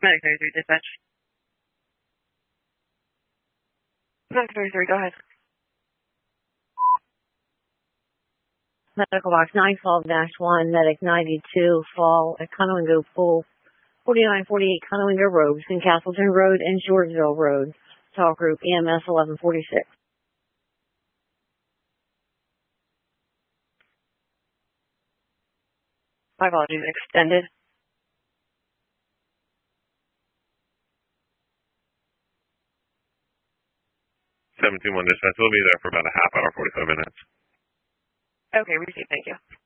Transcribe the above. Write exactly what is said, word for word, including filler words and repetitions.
Medic thirty-three, dispatch. Medic thirty-three, go ahead. Medical box nine twelve dash one, medic ninety-two, fall at Conowingo Pool, forty-nine forty-eight Conowingo Road, between Castleton Road and Georgeville Road. Talk group E M S eleven forty-six. My apologies, extended. seven two one dispatch, we'll be there for about a half hour, forty-five minutes. Okay, received, thank you.